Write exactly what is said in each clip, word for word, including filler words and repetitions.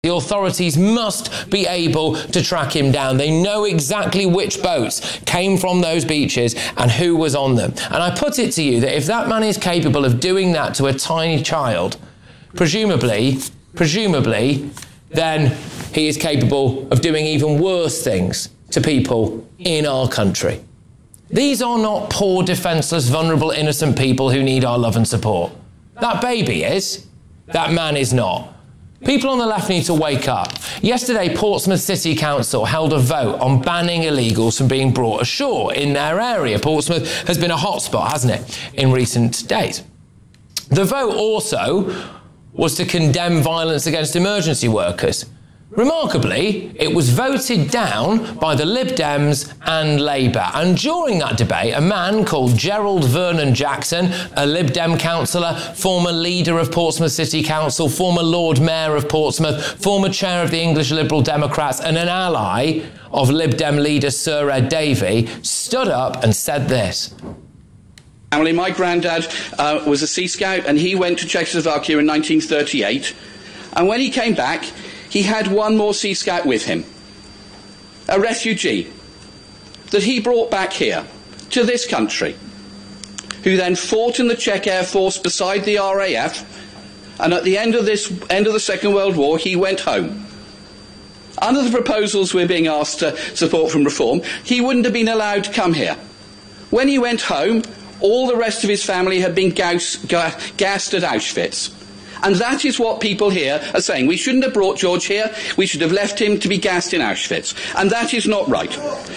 The authorities must be able to track him down. They know exactly which boats came from those beaches and who was on them. And I put it to you that if that man is capable of doing that to a tiny child, presumably, presumably, then he is capable of doing even worse things to people in our country. These are not poor, defenceless, vulnerable, innocent people who need our love and support. That baby is. That man is not. People on the left need to wake up. Yesterday, Portsmouth City Council held a vote on banning illegals from being brought ashore in their area. Portsmouth has been a hotspot, hasn't it, in recent days. The vote also was to condemn violence against emergency workers. Remarkably, it was voted down by the Lib Dems and Labour. And during that debate, a man called Gerald Vernon Jackson, a Lib Dem councillor, former leader of Portsmouth City Council, former Lord Mayor of Portsmouth, former chair of the English Liberal Democrats, and an ally of Lib Dem leader Sir Ed Davey, stood up and said this. Family, my granddad uh, was a Sea Scout, and he went to Czechoslovakia in nineteen thirty-eight. And when he came back, he had one more Sea Scout with him, a refugee that he brought back here to this country, who then fought in the Czech Air Force beside the R A F, and at the end of this end of the Second World War, he went home. Under the proposals we're being asked to support from Reform, he wouldn't have been allowed to come here. When he went home, all the rest of his family had been gaus- ga- gassed at Auschwitz. And that is what people here are saying. We shouldn't have brought George here. We should have left him to be gassed in Auschwitz. And that is not right.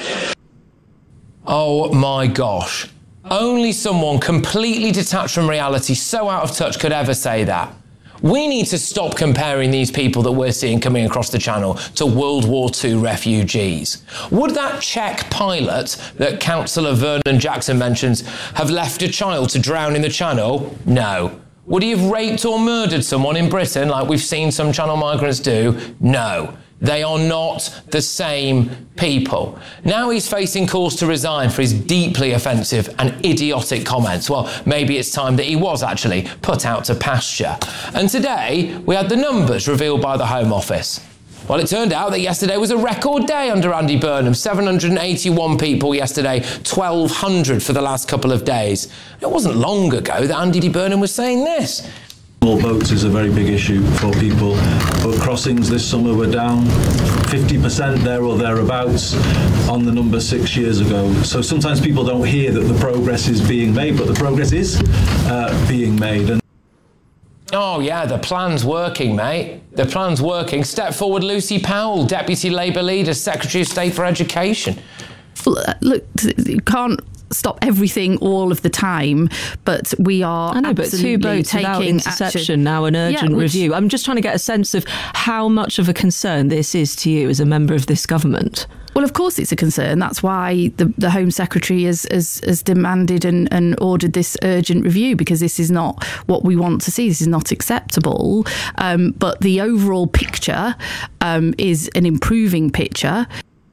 Oh my gosh. Only someone completely detached from reality, so out of touch, could ever say that. We need to stop comparing these people that we're seeing coming across the channel to World War Two refugees. Would that Czech pilot that Councillor Vernon Jackson mentions have left a child to drown in the channel? No. Would he have raped or murdered someone in Britain like we've seen some channel migrants do? No. They are not the same people. Now he's facing calls to resign for his deeply offensive and idiotic comments. Well, maybe it's time that he was actually put out to pasture. And today, we had the numbers revealed by the Home Office. Well, it turned out that yesterday was a record day under Andy Burnham. seven hundred eighty-one people yesterday, twelve hundred for the last couple of days. It wasn't long ago that Andy Burnham was saying this. Small boats is a very big issue for people, but crossings this summer were down fifty percent there or thereabouts on the number six years ago. So sometimes people don't hear that the progress is being made, but the progress is uh, being made. And Oh yeah, the plan's working, mate. The plan's working. Step forward, Lucy Powell, Deputy Labour Leader, Secretary of State for Education. Look, you can't stop everything all of the time, but we are I know, but two boats without interception action. Now an urgent yeah, which, review. I'm just trying to get a sense of how much of a concern this is to you as a member of this government. Well, of course it's a concern. That's why the, the Home Secretary has, has, has demanded and, and ordered this urgent review, because this is not what we want to see. This is not acceptable. Um, but the overall picture um, is an improving picture.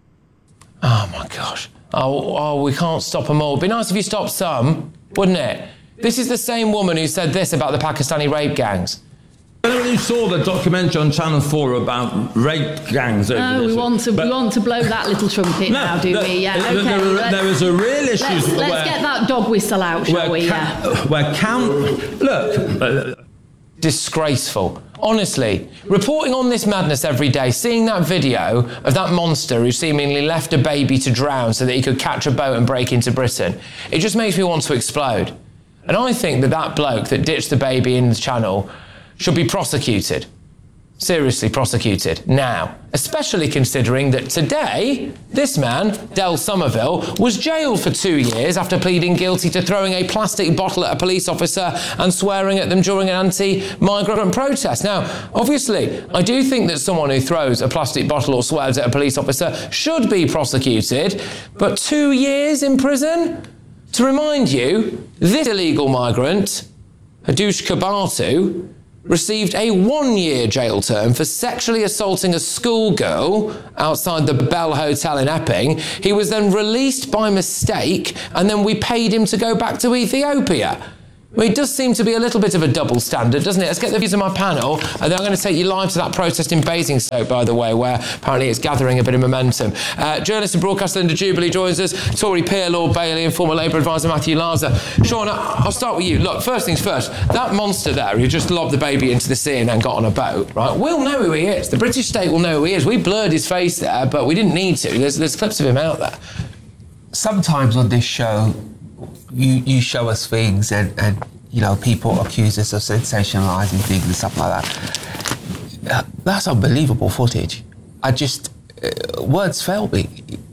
Oh, my gosh. Oh, oh, we can't stop them all. It'd be nice if you stopped some, wouldn't it? This is the same woman who said this about the Pakistani rape gangs. When you saw the documentary on Channel four about rape gangs over No, this, we want to but, we want to blow that little trumpet no, now, do the, we? Yeah, the, okay. There, there is a real issue. Let's, where, let's get that dog whistle out, shall we? Ca- yeah. Where count... Look... Uh, Disgraceful. Honestly, reporting on this madness every day, seeing that video of that monster who seemingly left a baby to drown so that he could catch a boat and break into Britain, it just makes me want to explode. And I think that that bloke that ditched the baby in the channel should be prosecuted. Seriously prosecuted now, especially considering that today, this man, Del Somerville, was jailed for two years after pleading guilty to throwing a plastic bottle at a police officer and swearing at them during an anti-migrant protest. Now, obviously, I do think that someone who throws a plastic bottle or swears at a police officer should be prosecuted, but two years in prison? To remind you, this illegal migrant, Hadush Kabatu, received a one-year jail term for sexually assaulting a schoolgirl outside the Bell Hotel in Epping. He was then released by mistake, and then we paid him to go back to Ethiopia. Well, it does seem to be a little bit of a double standard, doesn't it? Let's get the views of my panel, and then I'm going to take you live to that protest in Basingstoke, by the way, where apparently it's gathering a bit of momentum. Uh, journalist and broadcaster Linda Jubilee joins us, Tory peer Lord Bailey and former Labour advisor Matthew Larser. Sean, I'll start with you. Look, first things first, that monster there who just lobbed the baby into the sea and then got on a boat, right, we'll know who he is. The British state will know who he is. We blurred his face there, but we didn't need to. There's, there's clips of him out there. Sometimes on this show, you, you show us things and... and you know, people accuse us of sensationalising things and stuff like that. Uh, that's unbelievable footage. I just... Uh, words fail me.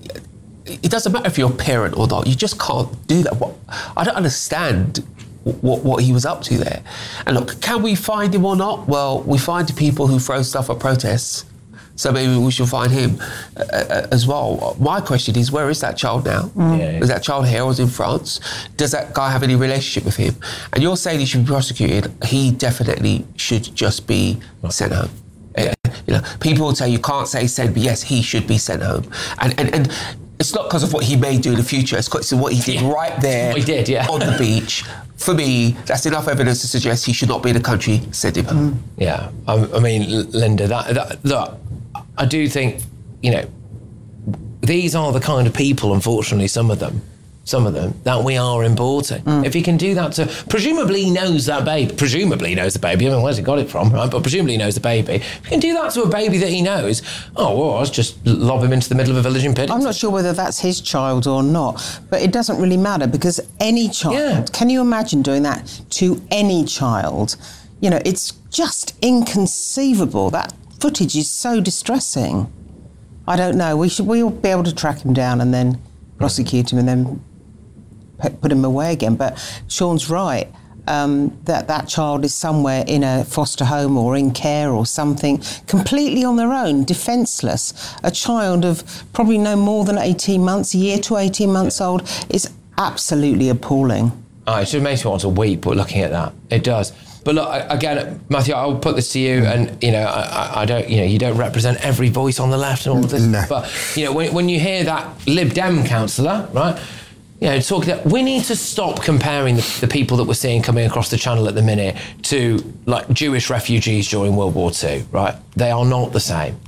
It doesn't matter if you're a parent or not. You just can't do that. What, I don't understand what, what he was up to there. And look, can we find him or not? Well, we find the people who throw stuff at protests. So maybe we should find him uh, as well. My question is, where is that child now? Mm. Yeah, yeah. Is that child here or is in France? Does that guy have any relationship with him? And you're saying he should be prosecuted. He definitely should just be sent home. Yeah. You know, people will say you can't say send, but yes, he should be sent home. And and, and it's not because of what he may do in the future. It's because of what he did yeah. right there he did, yeah. on the beach. For me, that's enough evidence to suggest he should not be in the country. Send him home. Mm. Yeah, I, I mean, Linda, that, that look. I do think, you know, these are the kind of people, unfortunately, some of them, some of them, that we are importing. Mm. If he can do that to, presumably he knows that baby, presumably he knows the baby, I mean, where's he got it from, right? But presumably he knows the baby. If he can do that to a baby that he knows, oh, well, I'll just lob him into the middle of a village in Piddington. I'm not sure whether that's his child or not, but it doesn't really matter because any child, yeah. can you imagine doing that to any child? You know, it's just inconceivable. That footage is so distressing. I don't know. We should we'll be able to track him down and then prosecute him and then put him away again. But Sean's right. Um, that that child is somewhere in a foster home or in care or something, completely on their own, defenceless. A child of probably no more than eighteen months, a year to eighteen months old, is absolutely appalling. Oh, it just makes me want to weep looking at that. It does. But look, again, Matthew, I'll put this to you, and you know, I, I don't, you know, you don't represent every voice on the left and all of this, no. But you know, when, when you hear that Lib Dem councillor, right, you know, talking that we need to stop comparing the, the people that we're seeing coming across the channel at the minute to like Jewish refugees during World War Two, right? They are not the same.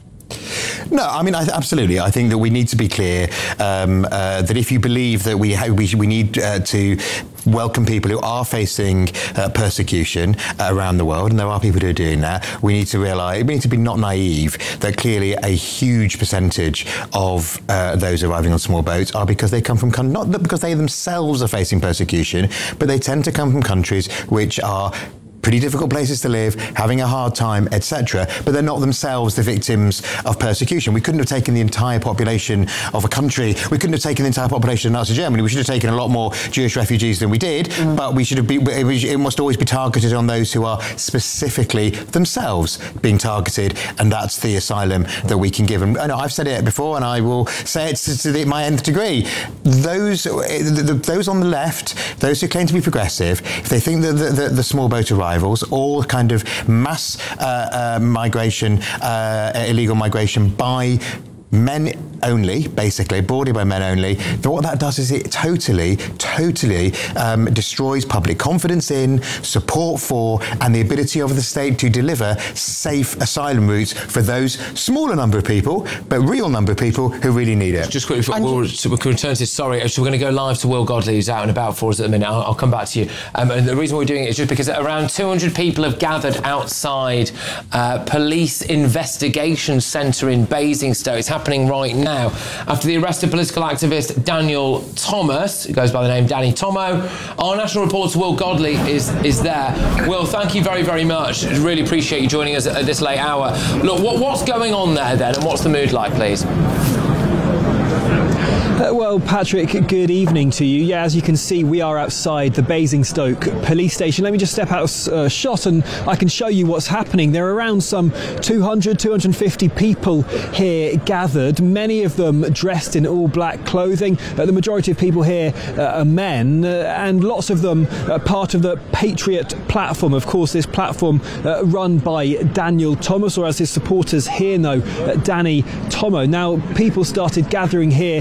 No, I mean, I, absolutely. I think that we need to be clear um, uh, that if you believe that we ha- we, we need uh, to welcome people who are facing uh, persecution uh, around the world, and there are people who are doing that, we need to realise, we need to be not naive that clearly a huge percentage of uh, those arriving on small boats are because they come from, con- not because they themselves are facing persecution, but they tend to come from countries which are pretty difficult places to live, having a hard time, et cetera, but they're not themselves the victims of persecution. We couldn't have taken the entire population of a country. We couldn't have taken the entire population of Nazi Germany. We should have taken a lot more Jewish refugees than we did, mm. but we should have been, it must always be targeted on those who are specifically themselves being targeted, and that's the asylum that we can give. And I know I've said it before, and I will say it to, to the, my nth degree. Those, the, the, those on the left, those who claim to be progressive, if they think that the, the, the small boat arrivals, all kind of mass uh, uh, migration, uh, illegal migration by men only, basically, broadly by men only, but what that does is it totally, totally um, destroys public confidence in, support for, and the ability of the state to deliver safe asylum routes for those smaller number of people, but real number of people who really need it. Just quickly, we'll, so we can return to this, sorry, so we're going to go live to Will Godley, who's out and about for us at the minute. I'll, I'll come back to you. Um, and the reason we're doing it is just because around two hundred people have gathered outside uh, police investigation centre in Basingstoke. It's happening right now after the arrest of political activist Daniel Thomas, who goes by the name Danny Tomo. Our national reporter Will Godley is is there. Will, thank you very, very much. Really appreciate you joining us at this late hour. Look, what, what's going on there then, and what's the mood like, please? Uh, well, Patrick, good evening to you. Yeah, as you can see, we are outside the Basingstoke police station. Let me just step out of uh, shot and I can show you what's happening. There are around some two hundred, two hundred fifty people here gathered, many of them dressed in all black clothing. Uh, the majority of people here uh, are men, uh, and lots of them are part of the Patriot platform. Of course, this platform uh, run by Daniel Thomas, or as his supporters here know, uh, Danny Tomo. Now, people started gathering here at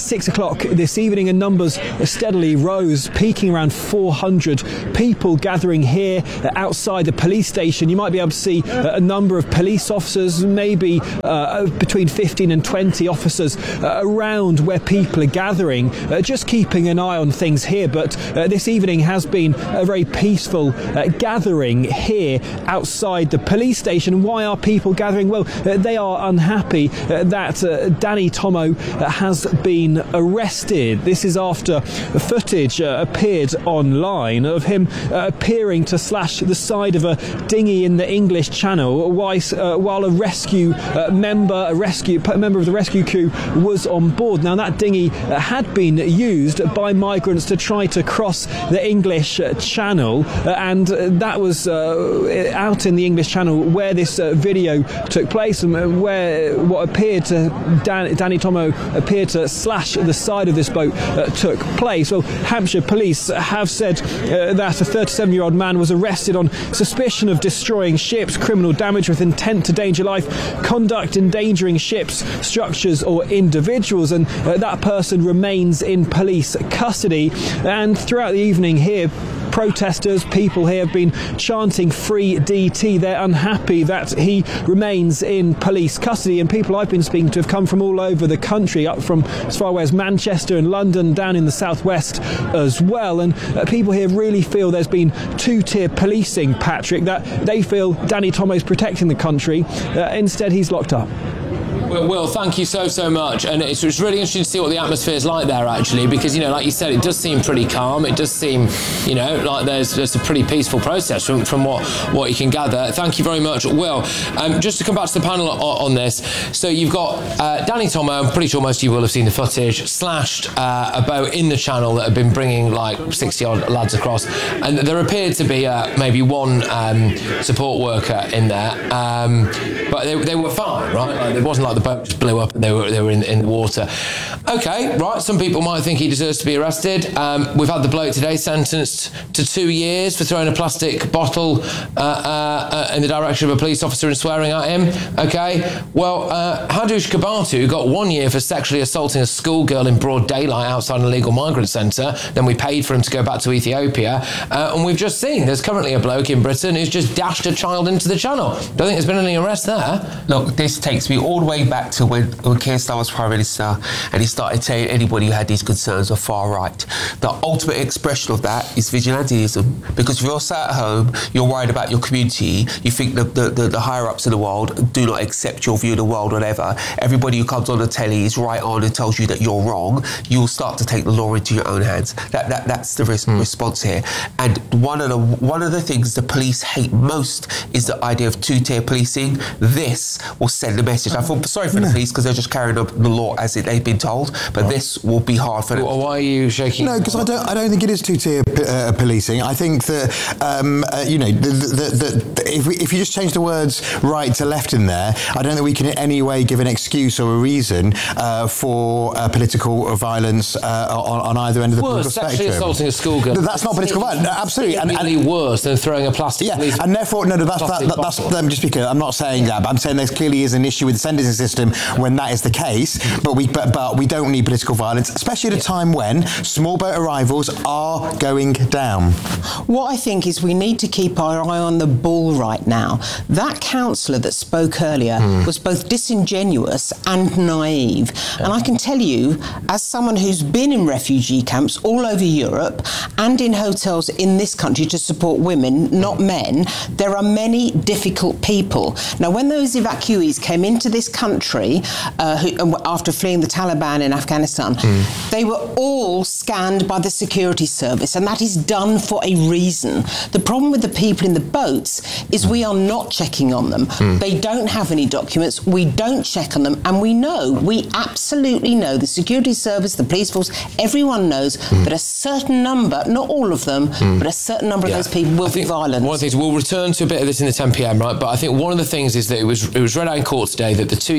six o'clock this evening, and numbers steadily rose, peaking around four hundred people gathering here outside the police station. You might be able to see a number of police officers, maybe uh, between fifteen and twenty officers uh, around where people are gathering, uh, just keeping an eye on things here. But uh, this evening has been a very peaceful uh, gathering here outside the police station. Why are people gathering? Well, uh, they are unhappy uh, that uh, Danny Tomo uh, has been arrested. This is after footage uh, appeared online of him uh, appearing to slash the side of a dinghy in the English Channel whilst, uh, while a rescue uh, member, a rescue a member of the rescue crew was on board. Now, that dinghy uh, had been used by migrants to try to cross the English uh, Channel, uh, and uh, that was uh, out in the English Channel where this uh, video took place, and uh, where what appeared to Dan- Danny Tomo appeared to slash the side of this boat uh, took place. Well, Hampshire police have said uh, that a thirty-seven-year-old man was arrested on suspicion of destroying ships, criminal damage with intent to endanger life, conduct endangering ships, structures or individuals, and uh, that person remains in police custody. And throughout the evening here, protesters, people here have been chanting free D T. They're unhappy that he remains in police custody, and people I've been speaking to have come from all over the country, up from as far away as Manchester and London, down in the southwest as well. And uh, people here really feel there's been two-tier policing, Patrick, that they feel Danny Tomo's protecting the country. Uh, instead, he's locked up. Well, Will, thank you so, so much. And it's, it's really interesting to see what the atmosphere is like there, actually, because, you know, like you said, it does seem pretty calm. It does seem, you know, like there's, there's a pretty peaceful process from, from what, what you can gather. Thank you very much, Will. Um, just to come back to the panel on, on this, so you've got uh, Danny Tomo, I'm pretty sure most of you will have seen the footage, slashed uh, a boat in the channel that had been bringing like sixty-odd lads across, and there appeared to be uh, maybe one um, support worker in there, um, but they, they were fine, right? Like, it wasn't like the boat just blew up and they were they were in, in the water. Okay, right, some people might think he deserves to be arrested. Um, we've had the bloke today sentenced to two years for throwing a plastic bottle uh, uh, uh, in the direction of a police officer and swearing at him. Okay, well, uh, Hadush Kabatu got one year for sexually assaulting a schoolgirl in broad daylight outside an illegal migrant centre. Then we paid for him to go back to Ethiopia. Uh, and we've just seen there's currently a bloke in Britain who's just dashed a child into the channel. Don't think there's been any arrest there. Look, this takes me all the way back to when, when Keir Starmer was Prime Minister and he started saying anybody who had these concerns are far right. The ultimate expression of that is vigilantism, because if you're sat at home, you're worried about your community, you think the, the, the, the higher-ups in the world do not accept your view of the world, whatever, everybody who comes on the telly is right on and tells you that you're wrong, you'll start to take the law into your own hands. That, that That's the res- mm. response here. And one of the one of the things the police hate most is the idea of two-tier policing. This will send a message. I feel sorry for the police because they're just carrying up the law as it, they've been told, but right. this will be hard for them. Well, why are you shaking? No, because I don't. I don't think it is two-tier uh, policing. I think that um, uh, you know, the, the, the, the, if we, if you just change the words right to left in there, I don't think we can in any way give an excuse or a reason uh, for uh, political violence uh, on, on either end of the worse, political sexually spectrum. assaulting a schoolgirl. No, that's not political violence. No, absolutely, and, and worse than throwing a plastic. Yeah, police and therefore, no, no, that's that, that, that's. Let me just be clear. I'm not saying that, but I'm saying there clearly is an issue with the sentencing system when that is the case. But we, but, but we don't need political violence, especially at a time when small boat arrivals are going down. What I think is we need to keep our eye on the ball right now. That councillor that spoke earlier mm. was both disingenuous and naive. Yeah. And I can tell you, as someone who's been in refugee camps all over Europe and in hotels in this country to support women, not men, there are many difficult people. Now, when those evacuees came into this country uh, who, after fleeing the Taliban in Afghanistan, mm. they were all scanned by the security service, and that is done for a reason. The problem with the people in the boats is we are not checking on them. Mm. They don't have any documents. We don't check on them, and we know, we absolutely know, the security service, the police force, everyone knows mm. that a certain number, not all of them, mm. but a certain number yeah. of those people will be violent. One of the things, we'll return to a bit of this in the ten p.m, right? But I think one of the things is that it was it was read out in court today that the two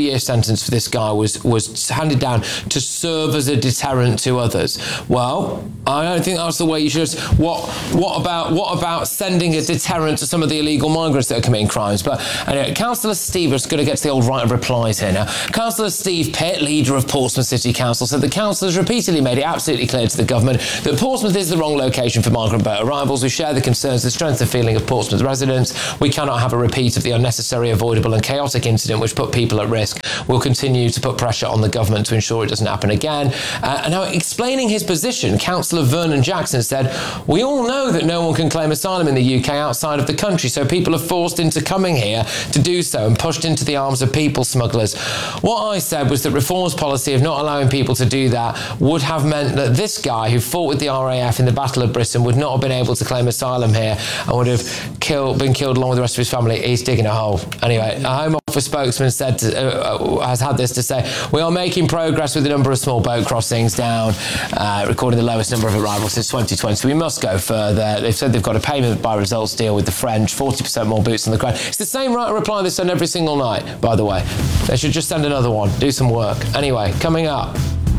three-year sentence for this guy was, was handed down to serve as a deterrent to others. Well, I don't think that's the way you should. What, what about what about sending a deterrent to some of the illegal migrants that are committing crimes? But anyway, Councillor Steve, is going to get to the old right of replies here now. Councillor Steve Pitt, leader of Portsmouth City Council, said the council has repeatedly made it absolutely clear to the government that Portsmouth is the wrong location for migrant boat arrivals. We share the concerns, the strength and feeling of Portsmouth residents. We cannot have a repeat of the unnecessary, avoidable and chaotic incident which put people at risk. We'll continue to put pressure on the government to ensure it doesn't happen again. Uh, and now, explaining his position, Councillor Vernon Jackson said, we all know that no one can claim asylum in the U K outside of the country, so people are forced into coming here to do so and pushed into the arms of people smugglers. What I said was that Reform's policy of not allowing people to do that would have meant that this guy who fought with the R A F in the Battle of Britain would not have been able to claim asylum here and would have killed, been killed along with the rest of his family. He's digging a hole. Anyway, a Home Office spokesman said to, uh, has had this to say, we are making progress with the number of small boat crossings down, uh, recording the lowest number of arrivals since twenty twenty. We must go further. They've said they've got a payment by results deal with the French, forty percent more boots on the ground. It's the same right reply they send every single night, by the way. They should just send another one, do some work. Anyway, coming up.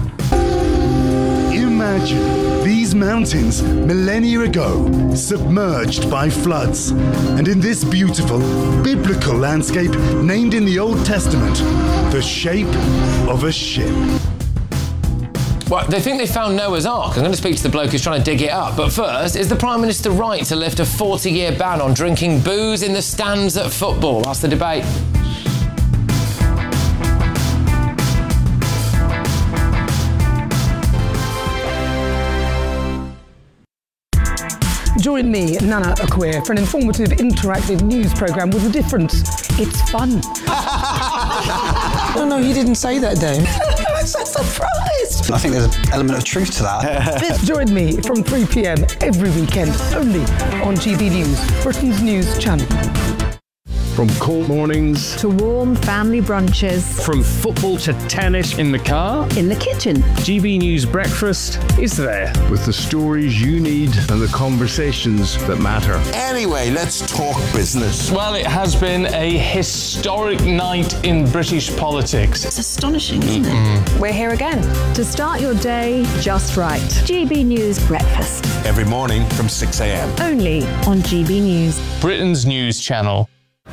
Imagine these mountains millennia ago submerged by floods, and in this beautiful biblical landscape named in the Old Testament the shape of a ship. Well, they think they found Noah's Ark. I'm going to speak to the bloke who's trying to dig it up. But first, is the Prime Minister right to lift a forty-year ban on drinking booze in the stands at football? That's the debate. Join me, Nana Akua, for an informative, interactive news programme with a difference. It's fun. No, no, you didn't say that, Dave. I'm so surprised. I think there's an element of truth to that. Join me from three p.m. every weekend, only on G B News, Britain's news channel. From cold mornings to warm family brunches, from football to tennis in the car, in the kitchen, G B News Breakfast is there with the stories you need and the conversations that matter. Anyway, let's talk business. Well, it has been a historic night in British politics. It's astonishing, isn't mm-hmm. it? We're here again to start your day just right. G B News Breakfast. Every morning from six a.m. Only on G B News. Britain's news channel.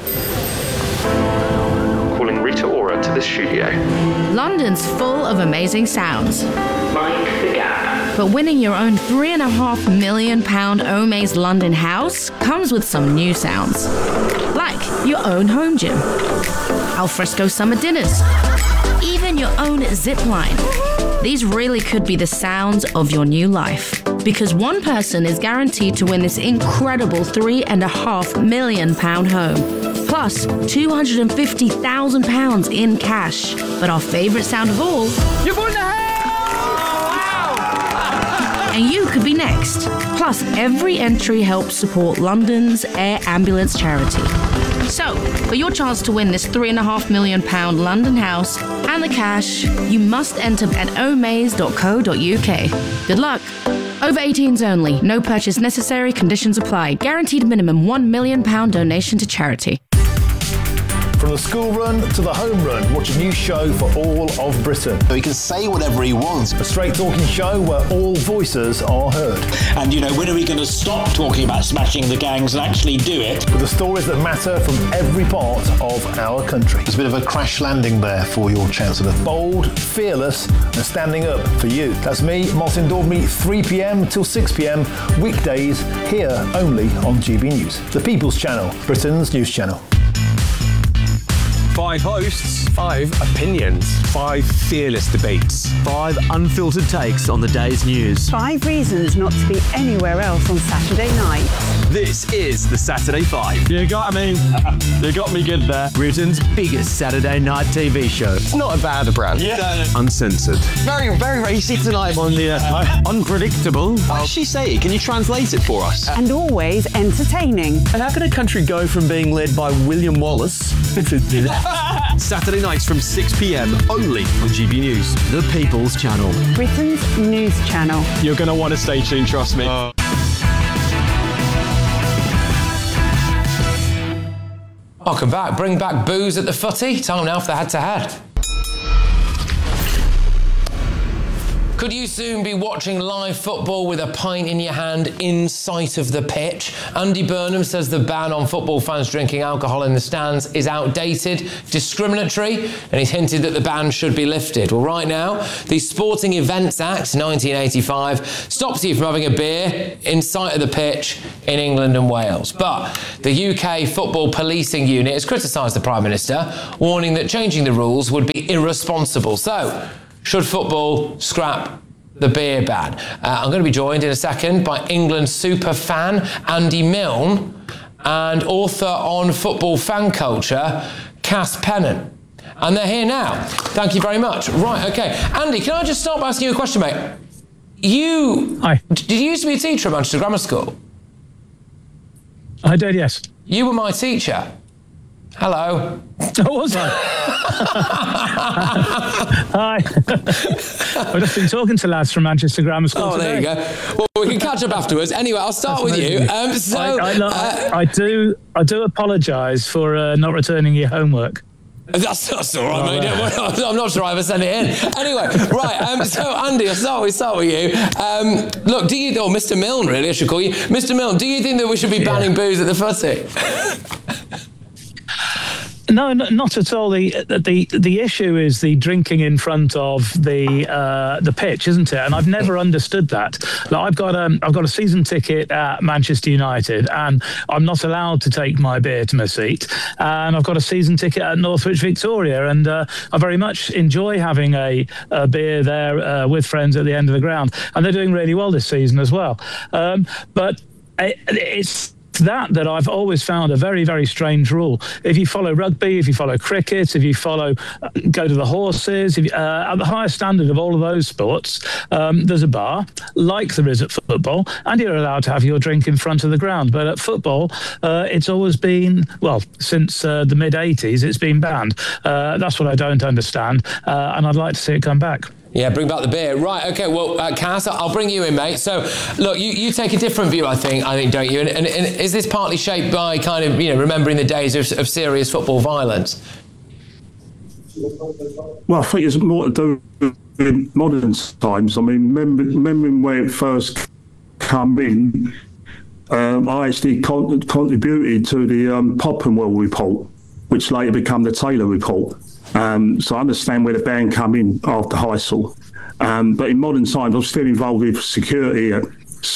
Calling Rita Ora to the studio. London's full of amazing sounds. Mind the gap. But winning your own three and a half million pound Omaze London house comes with some new sounds. Like your own home gym, alfresco summer dinners, even your own zip line. These really could be the sounds of your new life. Because one person is guaranteed to win this incredible three and a half million pound home. Plus two hundred fifty thousand pounds in cash. But our favourite sound of all, you've won the house! Wow! And you could be next. Plus, every entry helps support London's Air Ambulance charity. So, for your chance to win this three and a half million pound London house and the cash, you must enter at omaze dot co dot uk. Good luck. Over eighteens only. No purchase necessary. Conditions apply. Guaranteed minimum one million pound donation to charity. From the school run to the home run, watch a new show for all of Britain. So he can say whatever he wants. A straight talking show where all voices are heard. And, you know, when are we going to stop talking about smashing the gangs and actually do it? With the stories that matter from every part of our country. There's a bit of a crash landing there for your Chancellor. Bold, fearless and standing up for you. That's me, Martin Daubney, three p.m. till six p.m. weekdays here only on G B News. The People's Channel, Britain's news channel. Five hosts, five opinions, five fearless debates, five unfiltered takes on the day's news. Five reasons not to be anywhere else on Saturday night. This is the Saturday Five. You got me. You got me good there. Britain's biggest Saturday night T V show. It's not a bad brand. Yeah. Uncensored. Very, very racy tonight on the uh, unpredictable. What does she say? Can you translate it for us? And always entertaining. And how can a country go from being led by William Wallace to Saturday nights from six p.m. only on G B News, the People's Channel. Britain's news channel. You're going to want to stay tuned, trust me. Uh. Welcome back. Bring back booze at the footy. Time now for the head-to-head. Could you soon be watching live football with a pint in your hand in sight of the pitch? Andy Burnham says the ban on football fans drinking alcohol in the stands is outdated, discriminatory, and he's hinted that the ban should be lifted. Well, right now, the Sporting Events Act nineteen eighty-five stops you from having a beer in sight of the pitch in England and Wales. But the U K Football Policing Unit has criticised the Prime Minister, warning that changing the rules would be irresponsible. So, should football scrap the beer ban? Uh, I'm going to be joined in a second by England super fan Andy Milne and author on football fan culture, Cass Pennant. And they're here now. Thank you very much. Right, okay. Andy, can I just start by asking you a question, mate? You... Hi. Did you used to be a teacher at Manchester Grammar School? I did, yes. You were my teacher. Hello. Oh, was I? Hi. I've just been talking to lads from Manchester Grammar School. Oh, today. there you go. Well, we can catch up afterwards. Anyway, I'll start That's with amazing. you. Um, so, I, I, uh, I do. I do apologise for uh, not returning your homework. That's, that's all right, mate. Oh, I'm not sure I ever sent it in. Anyway, right. Um, so, Andy, I'll start with, start with you. Um, look, do you, or Mister Milne, really, I should call you. Mister Milne, do you think that we should be banning yeah. booze at the footy? No, not at all. The the the issue is the drinking in front of the uh, the pitch, isn't it? And I've never understood that. Like, I've got um I've got a season ticket at Manchester United, and I'm not allowed to take my beer to my seat. And I've got a season ticket at Northwich Victoria, and uh, I very much enjoy having a, a beer there uh, with friends at the end of the ground. And they're doing really well this season as well. Um, but it, it's. that that I've always found a very, very strange rule. If you follow rugby, if you follow cricket, if you follow, uh, go to the horses, if you, uh, at the highest standard of all of those sports, um, there's a bar, like there is at football, and you're allowed to have your drink in front of the ground. But at football, uh, it's always been, well, since uh, the mid eighties, it's been banned. Uh, that's what I don't understand, uh, and I'd like to see it come back. Yeah, bring back the beer. Right, okay, well, uh, Cass, I'll bring you in, mate. So, look, you, you take a different view, I think, I think, don't you? And, and, and is this partly shaped by kind of, you know, remembering the days of, of serious football violence? Well, I think it's more to do with modern times. I mean, remember, remembering when it first came in, um, I actually con- contributed to the um, Poppenwell report, which later became the Taylor report. Um, so I understand where the ban came in after Heysel. Um, but in modern times, I'm still involved with security at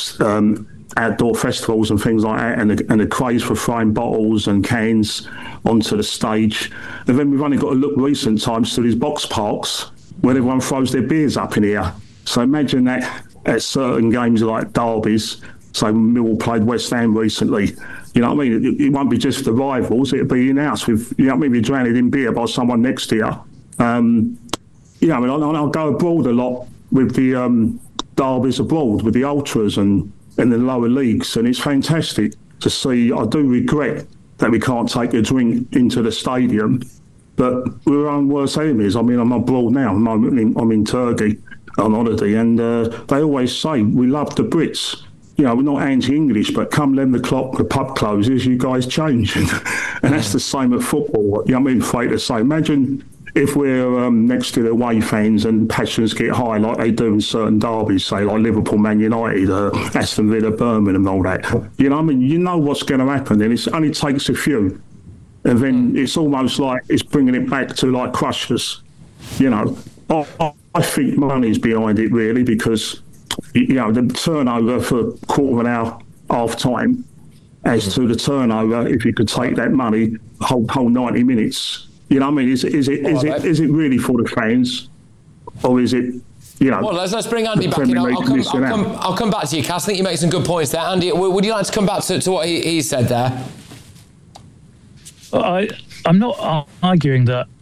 um, outdoor festivals and things like that, and the, and the craze for throwing bottles and cans onto the stage. And then we've only got to look recent times to these box parks where everyone throws their beers up in the air. So imagine that at certain games like derbies. So Millwall played West Ham recently. You know what I mean? It, it won't be just the rivals. It'll be in-house with, you know what I mean, you're drowned in beer by someone next to you. Um, you know, I mean, I'll, I'll go abroad a lot with the um, derbies abroad, with the ultras and, and the lower leagues, and it's fantastic to see. I do regret that we can't take a drink into the stadium, but we're our own worst enemies. I mean, I'm abroad now. I'm in, I'm in Turkey on holiday, and uh, they always say, we love the Brits. You know, we're not anti-English, but come eleven o'clock, the pub closes, you guys change. and that's the same at football. You know what I mean? Afraid to say. Imagine if we're um, next to the away fans and passions get high like they do in certain derbies, say like Liverpool, Man United, uh, Aston Villa, Birmingham and all that. You know what I mean? You know what's going to happen, and it only takes a few. And then it's almost like it's bringing it back to like Crushers. You know, I, I think money's behind it really, because you know, the turnover for a quarter of an hour half time as to the turnover, if you could take that money, whole whole ninety minutes. You know what I mean? Is, is it is it is it really for the fans, or is it, you know? Well, let's let's bring Andy back in. I'll, I'll, come, I'll, come, I'll come back to you, Cass. I think you make some good points there. Andy, would you like to come back to, to what he, he said there? I I'm not arguing that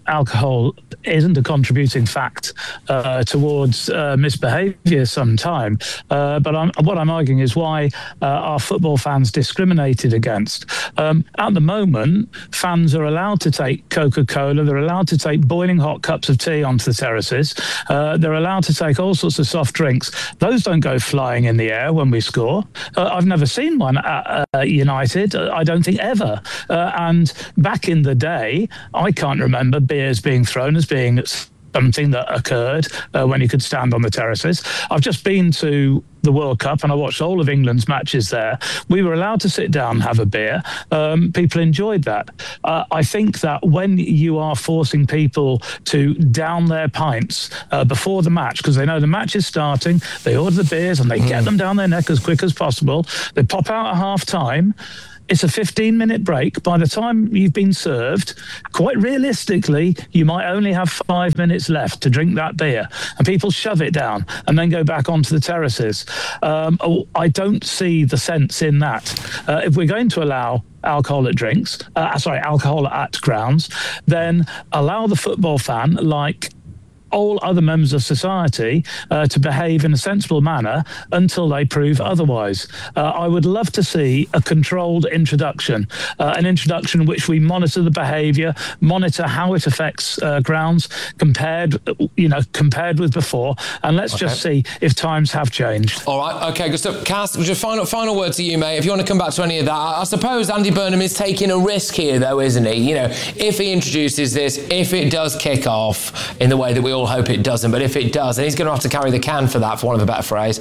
alcohol isn't a contributing fact uh, towards uh, misbehaviour sometime. Uh, but I'm, what I'm arguing is why uh, are football fans discriminated against? Um, at the moment, fans are allowed to take Coca-Cola, they're allowed to take boiling hot cups of tea onto the terraces, uh, they're allowed to take all sorts of soft drinks. Those don't go flying in the air when we score. Uh, I've never seen one at uh, United, I don't think ever. Uh, and back in the day, I can't remember beers being thrown as being something that occurred uh, when you could stand on the terraces. I've just been to the World Cup and I watched all of England's matches there. We were allowed to sit down and have a beer. Um, people enjoyed that. Uh, I think that when you are forcing people to down their pints uh, before the match, because they know the match is starting, they order the beers and they mm. get them down their neck as quick as possible. They pop out at half time. It's a fifteen minute break. By the time you've been served, quite realistically, you might only have five minutes left to drink that beer. And people shove it down and then go back onto the terraces. Um, I don't see the sense in that. Uh, if we're going to allow alcohol at drinks, uh, sorry, alcohol at grounds, then allow the football fan, like all other members of society, uh, to behave in a sensible manner until they prove otherwise. Uh, I would love to see a controlled introduction, uh, an introduction which we monitor the behaviour, monitor how it affects uh, grounds compared, you know, compared with before, and let's okay. just see if times have changed. All right, okay, good stuff. Cass, just final final word to you, mate. If you want to come back to any of that, I, I suppose Andy Burnham is taking a risk here, though, isn't he? You know, if he introduces this, if it does kick off in the way that we all hope it doesn't, but if it does, then he's going to have to carry the can for that, for want of a better phrase.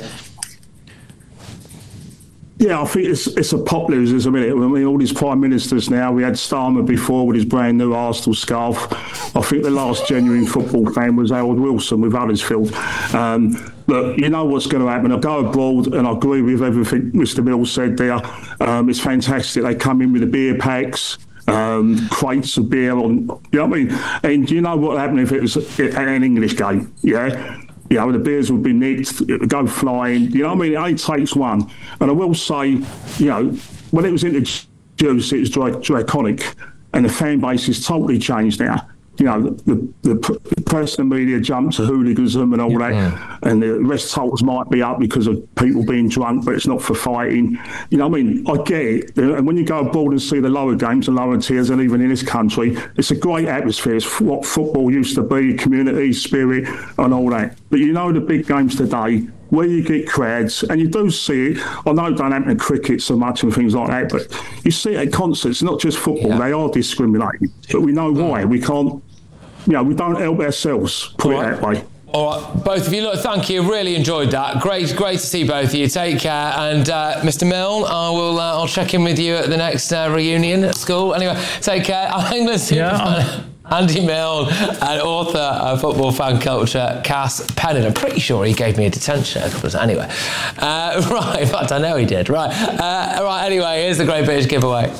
Yeah, I think it's it's a pop losers, isn't it? I mean, all these prime ministers now, we had Starmer before with his brand new Arsenal scarf. I think the last genuine football fan was Harold Wilson with Huddersfield. Um, Look, you know what's going to happen. I go abroad and I agree with everything Mister Mills said there. Um, it's fantastic. They come in with the beer packs. Um, crates of beer on, you know what I mean? And do you know what happened if it was an English game? Yeah, you know, the beers would be nicked, it would go flying. You know what I mean? It only takes one. And I will say, you know, when it was introduced, it was dra- draconic, and the fan base is totally changed now. You know, the, the, the press and media jump to hooliganism and all yeah, that, yeah. and the arrest totals might be up because of people being drunk, but it's not for fighting. You know what I mean? I get it. And when you go abroad and see the lower games and lower tiers, and even in this country, it's a great atmosphere. It's what football used to be, community, spirit, and all that. But you know the big games today, where you get crowds, and you do see it. I know it don't happen in cricket so much and things like that, but you see it at concerts, not just football. Yeah. They are discriminating, but we know why. We can't, you know, we don't help ourselves, put right. it that way. All right, both of you, look, thank you. Really enjoyed that. Great, great to see both of you. Take care. And uh, Mister Milne, I will. Uh, I'll check in with you at the next uh, reunion at school. Anyway, take care. England's yeah. Andy Milne and author of Football Fan Culture, Cass Pennant. I'm pretty sure he gave me a detention a couple of times. Anyway, uh, right. In fact, I know he did. Right. Uh, right. Anyway, here's the Great British Giveaway.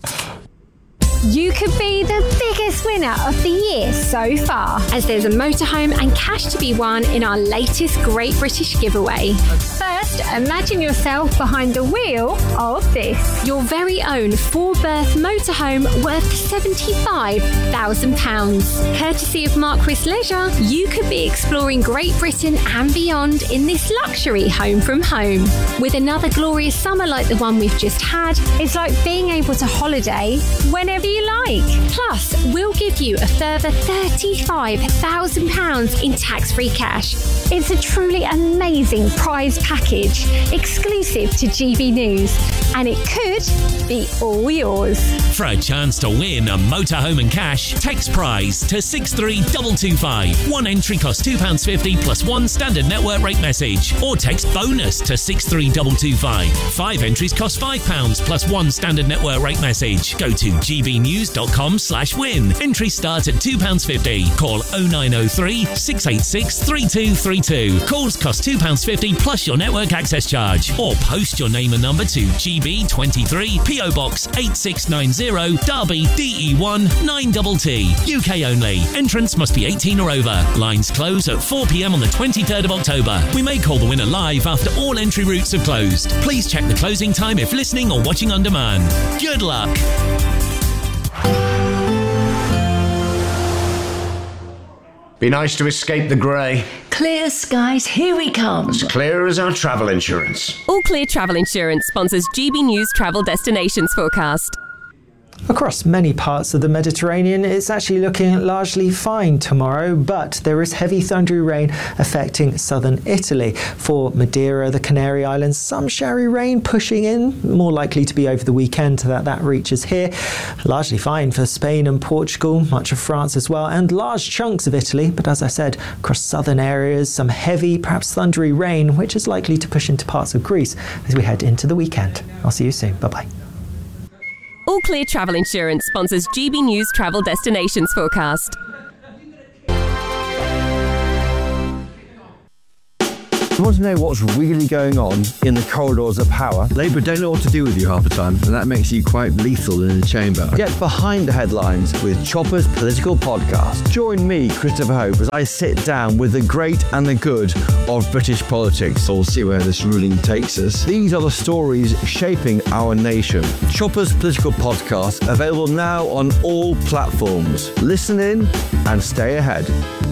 You could be the biggest winner of the year so far, as there's a motorhome and cash to be won in our latest Great British Giveaway. First, imagine yourself behind the wheel of this. Your very own four-berth motorhome worth seventy-five thousand pounds. Courtesy of Marquis Leisure, you could be exploring Great Britain and beyond in this luxury home from home. With another glorious summer like the one we've just had, it's like being able to holiday whenever you like. Plus, we'll give you a further thirty-five thousand pounds in tax-free cash. It's a truly amazing prize package, exclusive to G B News, and it could be all yours. For a chance to win a motorhome and cash, text prize to six three two two five. One entry costs two pounds fifty plus one standard network rate message, or text bonus to six three two two five. Five entries cost five pounds plus one standard network rate message. Go to g b news dot com slash win. Entries start at two pounds fifty. Call oh nine oh three, six eight six, three two three two. Calls cost two pounds fifty plus your network access charge. Or post your name and number to G B twenty-three, P O Box eight six nine zero, Derby, D E one nine T T. U K only. Entrance must be eighteen or over. Lines close at four p.m. on the twenty-third of October. We may call the winner live after all entry routes have closed. Please check the closing time if listening or watching on demand. Good luck. Be nice to escape the grey. Clear skies, here we come. As clear as our travel insurance. All Clear Travel Insurance sponsors G B News Travel Destinations Forecast. Across many parts of the Mediterranean, it's actually looking largely fine tomorrow, but there is heavy thundery rain affecting southern Italy. For Madeira, the Canary Islands, some showery rain pushing in, more likely to be over the weekend that that reaches here. Largely fine for Spain and Portugal, much of France as well, and large chunks of Italy. But as I said, across southern areas, some heavy, perhaps thundery rain, which is likely to push into parts of Greece as we head into the weekend. I'll see you soon. Bye-bye. All Clear Travel Insurance sponsors G B News Travel Destinations Forecast. You want to know what's really going on in the corridors of power? Labour don't know what to do with you half the time, and that makes you quite lethal in the chamber. Get behind the headlines with Chopper's Political Podcast. Join me, Christopher Hope, as I sit down with the great and the good of British politics. We'll see where this ruling takes us. These are the stories shaping our nation. Chopper's Political Podcast, available now on all platforms. Listen in and stay ahead.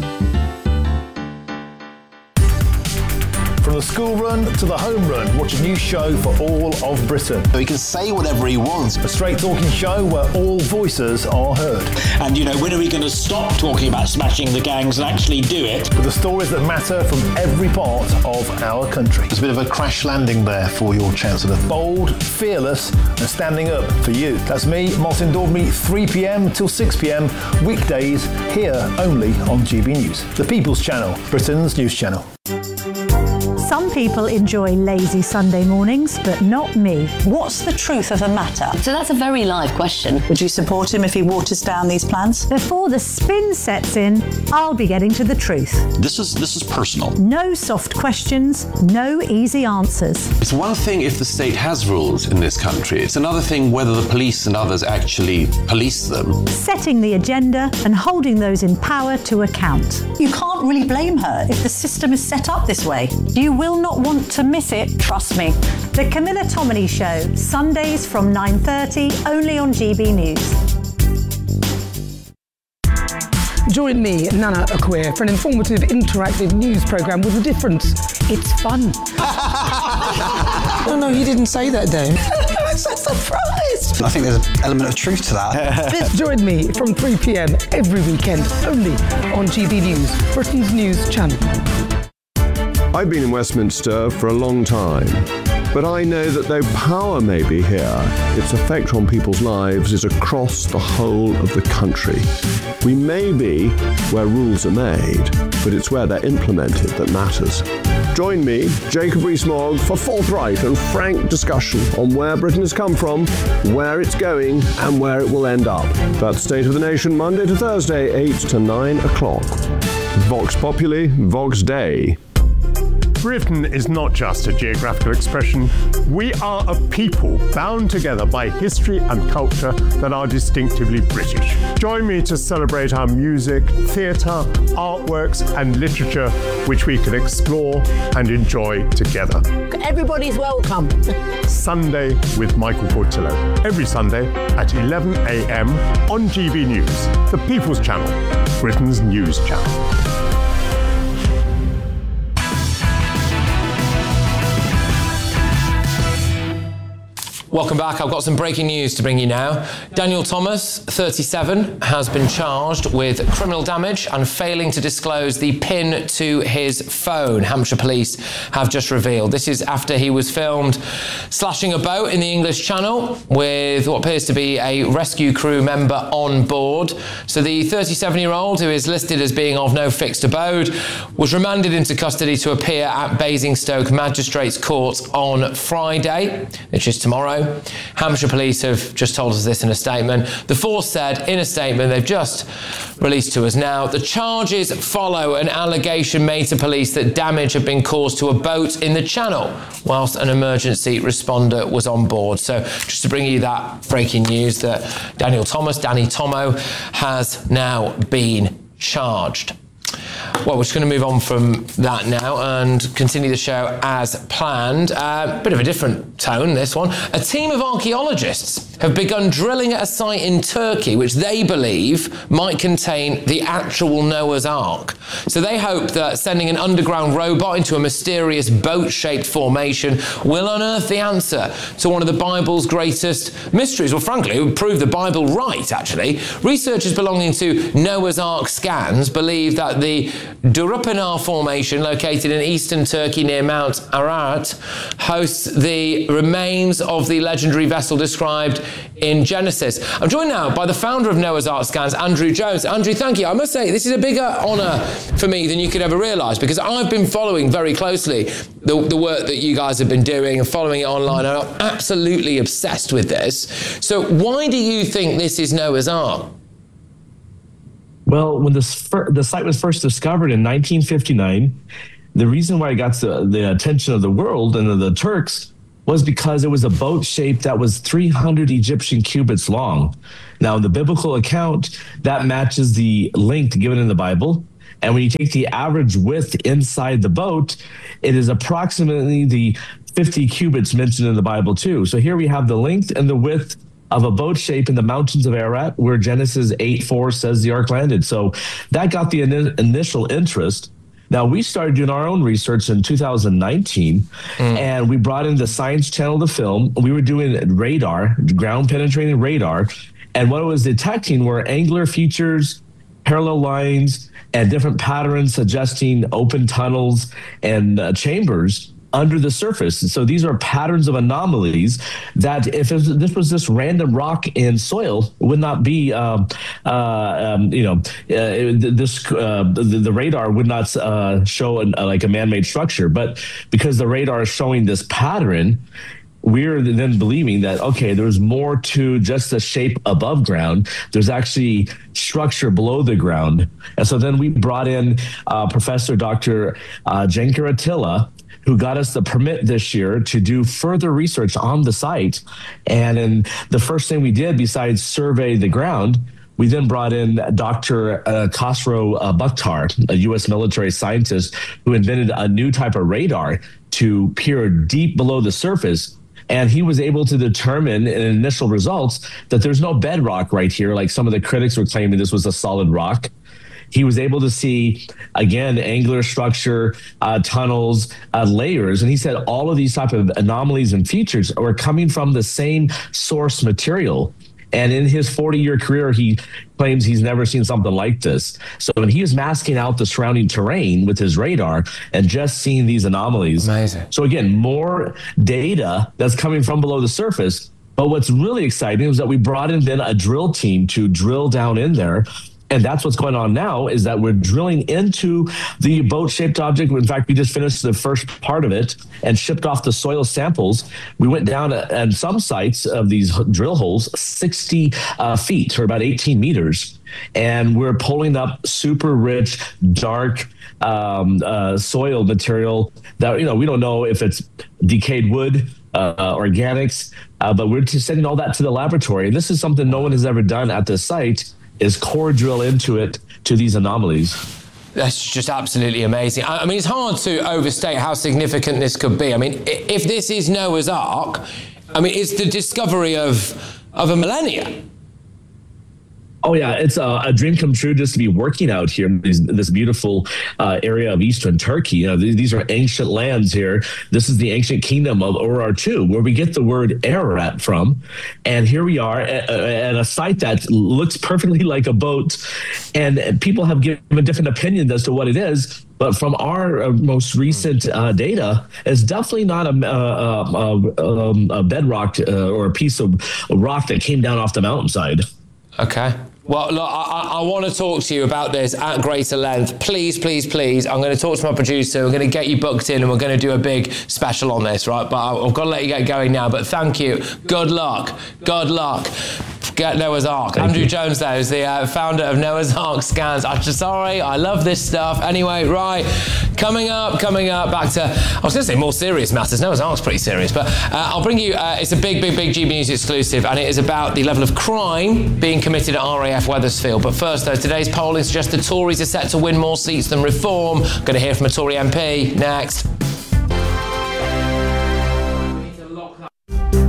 From the school run to the home run, watch a new show for all of Britain. He can say whatever he wants. A straight talking show where all voices are heard. And, you know, when are we going to stop talking about smashing the gangs and actually do it? With the stories that matter from every part of our country. There's a bit of a crash landing there for your Chancellor. Bold, fearless, and standing up for you. That's me, Martin Daubney, three p.m. till six p.m. weekdays, here only on G B News. The People's Channel, Britain's news channel. Some people enjoy lazy Sunday mornings, but not me. What's the truth of the matter? So that's a very live question. Would you support him if he waters down these plans? Before the spin sets in, I'll be getting to the truth. This is this is personal. No soft questions, no easy answers. It's one thing if the state has rules in this country. It's another thing whether the police and others actually police them. Setting the agenda and holding those in power to account. You can't really blame her if the system is set up this way. You will not want to miss it, trust me. The Camilla Tominey Show, Sundays from nine thirty, only on G B News. Join me, Nana Akweer, for an informative, interactive news programme with a difference. It's fun. No, no, you didn't say that, though. I'm so surprised. I think there's an element of truth to that. Join me from three p.m. every weekend, only on G B News, Britain's news channel. I've been in Westminster for a long time, but I know that though power may be here, its effect on people's lives is across the whole of the country. We may be where rules are made, but it's where they're implemented that matters. Join me, Jacob Rees-Mogg, for forthright and frank discussion on where Britain has come from, where it's going, and where it will end up. That's State of the Nation, Monday to Thursday, eight to nine o'clock. Vox Populi, Vox Dei. Britain is not just a geographical expression. We are a people bound together by history and culture that are distinctively British. Join me to celebrate our music, theatre, artworks and literature, which we can explore and enjoy together. Everybody's welcome. Sunday with Michael Portillo. Every Sunday at eleven a.m. on G B News, the People's Channel, Britain's news channel. Welcome back. I've got some breaking news to bring you now. Daniel Thomas, thirty-seven, has been charged with criminal damage and failing to disclose the PIN to his phone, Hampshire Police have just revealed. This is after he was filmed slashing a boat in the English Channel with what appears to be a rescue crew member on board. So the thirty-seven-year-old, who is listed as being of no fixed abode, was remanded into custody to appear at Basingstoke Magistrates Court on Friday, which is tomorrow. Hampshire Police have just told us this in a statement. The force said in a statement they've just released to us now, the charges follow an allegation made to police that damage had been caused to a boat in the Channel whilst an emergency responder was on board. So just to bring you that breaking news that Daniel Thomas, Danny Tomo, has now been charged. Well, we're just going to move on from that now and continue the show as planned. A uh, bit of a different tone, this one. A team of archaeologists have begun drilling at a site in Turkey which they believe might contain the actual Noah's Ark. So they hope that sending an underground robot into a mysterious boat-shaped formation will unearth the answer to one of the Bible's greatest mysteries. Well, frankly, it would prove the Bible right, actually. Researchers belonging to Noah's Ark Scans believe that the Durupanar Formation, located in eastern Turkey near Mount Ararat, hosts the remains of the legendary vessel described in Genesis. I'm joined now by the founder of Noah's Ark Scans, Andrew Jones. Andrew, thank you. I must say, this is a bigger honour for me than you could ever realise, because I've been following very closely the, the work that you guys have been doing and following it online. I'm absolutely obsessed with this. So why do you think this is Noah's Ark? Well, when this fir- the site was first discovered in nineteen fifty-nine, the reason why it got the, the attention of the world and of the Turks was because it was a boat shape that was three hundred Egyptian cubits long. Now, in the biblical account, that matches the length given in the Bible. And when you take the average width inside the boat, it is approximately the fifty cubits mentioned in the Bible too. So here we have the length and the width of a boat shape in the mountains of Ararat, where Genesis eight four says the ark landed. So that got the in- initial interest. Now, we started doing our own research in two thousand nineteen, mm. and we brought in the Science Channel to film. We were doing radar, ground-penetrating radar, and what it was detecting were angular features, parallel lines, and different patterns suggesting open tunnels and uh, chambers under the surface. So these are patterns of anomalies that if it, this was this random rock and soil, it would not be, um, uh, um, you know, uh, this uh, the, the radar would not uh, show an, uh, like a man-made structure. But because the radar is showing this pattern, we're then believing that, okay, there's more to just the shape above ground. There's actually structure below the ground. And so then we brought in uh, Professor Doctor Uh, Cenkar Attila, who got us the permit this year to do further research on the site. And then the first thing we did, besides survey the ground, we then brought in Doctor Uh, Khosrow uh, Bukhtar, a U S military scientist who invented a new type of radar to peer deep below the surface. And he was able to determine in initial results that there's no bedrock right here, like some of the critics were claiming this was a solid rock. He was able to see, again, angular structure, uh, tunnels, uh, layers. And he said all of these type of anomalies and features were coming from the same source material. And in his forty-year career, he claims he's never seen something like this. So when he was masking out the surrounding terrain with his radar and just seeing these anomalies. Amazing. So again, more data that's coming from below the surface. But what's really exciting is that we brought in then a drill team to drill down in there. And that's what's going on now, is that we're drilling into the boat-shaped object. In fact, we just finished the first part of it and shipped off the soil samples. We went down at, at some sites of these drill holes, sixty uh, feet, or about eighteen meters. And we're pulling up super rich, dark um, uh, soil material that, you know, we don't know if it's decayed wood, uh, organics, uh, but we're just sending all that to the laboratory. And this is something no one has ever done at this site, is core drill into it to these anomalies. That's just absolutely amazing. I mean, it's hard to overstate how significant this could be. I mean, if this is Noah's Ark, I mean, it's the discovery of of a millennia. Oh, yeah, it's a, a dream come true just to be working out here in this, this beautiful uh, area of eastern Turkey. You know, these, these are ancient lands here. This is the ancient kingdom of Urartu, where we get the word Ararat from. And here we are at, at a site that looks perfectly like a boat. And people have given different opinions as to what it is. But from our uh, most recent uh, data, it's definitely not a, uh, uh, um, a bedrock uh, or a piece of rock that came down off the mountainside. Okay. Well, look, I, I want to talk to you about this at greater length. Please, please, please. I'm going to talk to my producer. We're going to get you booked in and we're going to do a big special on this, right? But I've got to let you get going now. But thank you. Good luck. Good luck. Get Noah's Ark. Thank Andrew you. Jones, there, is the uh, founder of Noah's Ark Scans. I'm just sorry. I love this stuff. Anyway, right. Coming up, coming up, back to, I was going to say more serious matters. Noah's Ark's pretty serious. But uh, I'll bring you, uh, it's a big, big, big G B News exclusive. And it is about the level of crime being committed at R A F Wethersfield. But first, though, today's polling suggests the Tories are set to win more seats than Reform. Going to hear from a Tory M P next.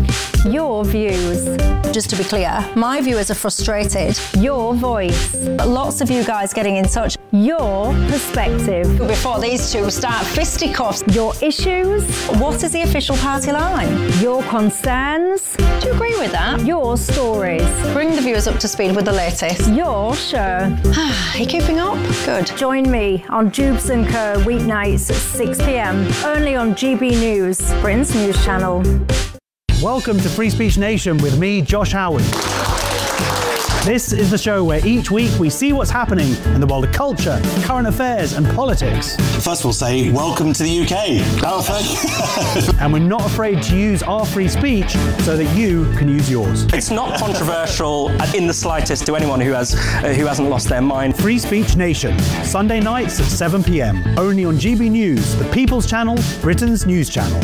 Your views. Just to be clear, my viewers are frustrated. Your voice. Lots of you guys getting in touch. Your perspective. Before these two start fisticuffs. Your issues. What is the official party line? Your concerns. Do you agree with that? Your stories. Bring the viewers up to speed with the latest. Your show. Are you keeping up? Good. Join me on Jubes and Co. weeknights at six p.m. only on G B News, Britain's news channel. Welcome to Free Speech Nation with me, Josh Howard. This is the show where each week we see what's happening in the world of culture, current affairs and politics. First we'll say, welcome to the U K. Oh, thank you. And we're not afraid to use our free speech so that you can use yours. It's not controversial in the slightest to anyone who has uh, who hasn't lost their mind. Free Speech Nation, Sunday nights at seven p.m. only on G B News, the People's Channel, Britain's news channel.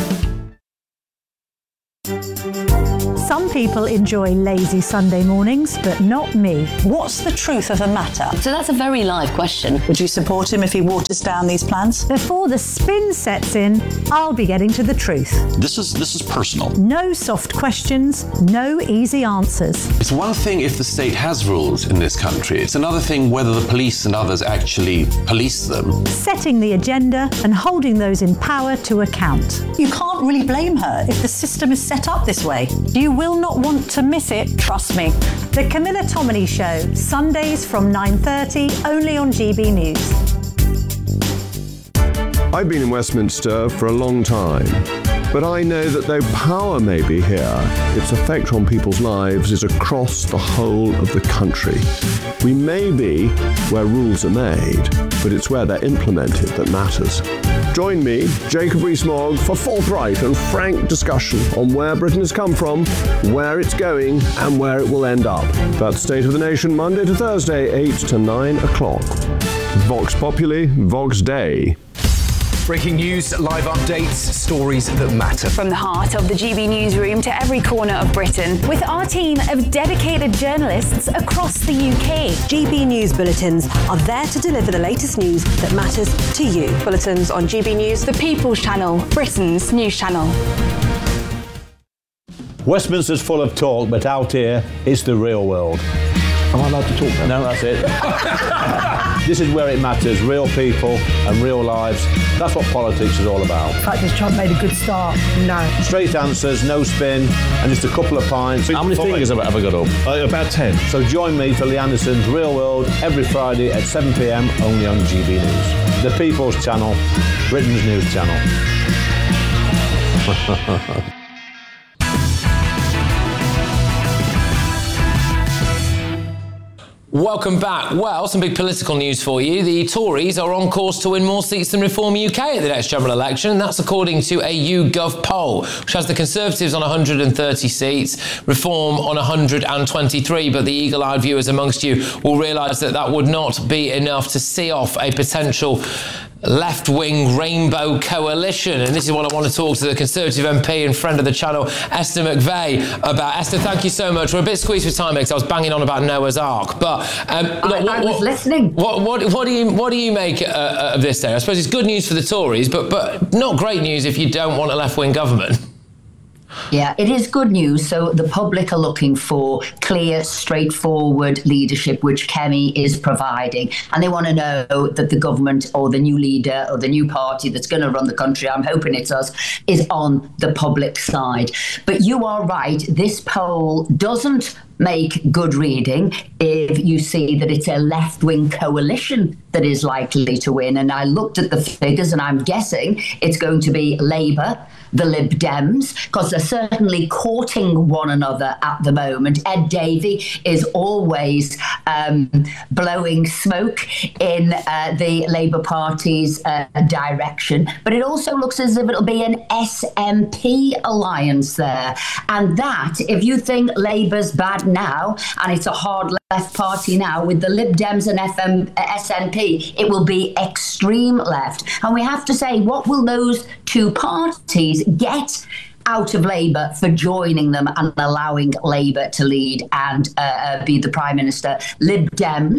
Some people enjoy lazy Sunday mornings, but not me. What's the truth of the matter? So that's a very live question. Would you support him if he waters down these plans? Before the spin sets in, I'll be getting to the truth. This is this is personal. No soft questions, no easy answers. It's one thing if the state has rules in this country. It's another thing whether the police and others actually police them. Setting the agenda and holding those in power to account. You can't really blame her if the system is set up this way. You will not want to miss it, trust me. The Camilla Tominey Show, Sundays from nine thirty, only on G B News. I've been in Westminster for a long time, but I know that though power may be here, its effect on people's lives is across the whole of the country. We may be where rules are made, but it's where they're implemented that matters. Join me, Jacob Rees-Mogg, for forthright and frank discussion on where Britain has come from, where it's going, and where it will end up. That's State of the Nation, Monday to Thursday, eight to nine o'clock. Vox Populi, Vox Dei. Breaking news, live updates, stories that matter. From the heart of the G B newsroom to every corner of Britain, with our team of dedicated journalists across the U K. G B News Bulletins are there to deliver the latest news that matters to you. Bulletins on G B News, the People's Channel, Britain's news channel. Westminster's full of talk, but out here, it's the real world. Am I allowed to talk now? No, that's it. This is where it matters, real people and real lives. That's what politics is all about. The fact has Trump made a good start? No. Straight answers, no spin, and just a couple of pints. How many fingers have I got up? Uh, about ten. So join me for Lee Anderson's Real World every Friday at seven p.m. only on G B News. The People's Channel, Britain's news channel. Welcome back. Well, some big political news for you. The Tories are on course to win more seats than Reform U K at the next general election, and that's according to a YouGov poll, which has the Conservatives on one hundred thirty seats, Reform on one hundred twenty-three, but the eagle-eyed viewers amongst you will realise that that would not be enough to see off a potential left-wing rainbow coalition. And this is what I want to talk to the Conservative M P and friend of the channel, Esther McVey, about. Esther, thank you so much. We're a bit squeezed for time because I was banging on about Noah's Ark, but um, I, look, what, I was what, listening. What, what, what do you what do you make uh, of this day? I suppose it's good news for the Tories, but but not great news if you don't want a left-wing government. Yeah, it is good news. So the public are looking for clear, straightforward leadership, which Kemi is providing. And they want to know that the government or the new leader or the new party that's going to run the country, I'm hoping it's us, is on the public side. But you are right. This poll doesn't make good reading if you see that it's a left-wing coalition that is likely to win. And I looked at the figures and I'm guessing it's going to be Labour, the Lib Dems, because they're certainly courting one another at the moment. Ed Davey is always um, blowing smoke in uh, the Labour Party's uh, direction. But it also looks as if it'll be an S N P alliance there. And that, if you think Labour's bad now, and it's a hard left party now, with the Lib Dems and F M, uh, S N P, it will be extreme left. And we have to say, what will those two parties get out of Labour for joining them and allowing Labour to lead and uh, be the Prime Minister? Lib Dems